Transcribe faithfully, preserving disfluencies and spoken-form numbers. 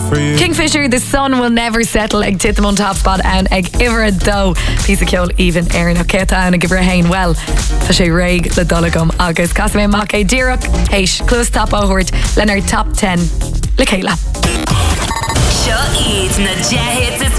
for you. Kingfisher, the sun will never settle ag tit them on top spot and ag iver do piece of ceol even Erin O'Keta and ag iver hain well tá sé réig le dolagum agus Casamé Mac é Dírach héis close top óhort lenar top ten le chéile. Seo iad na J-Hits